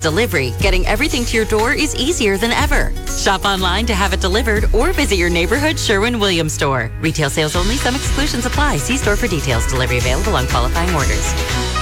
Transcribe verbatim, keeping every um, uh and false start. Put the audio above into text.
delivery, getting everything to your door is easier than ever. Shop online to have it delivered or visit your neighborhood Sherwin-Williams store. Retail sales only. Some exclusions apply. See store for details. Delivery available on qualifying orders.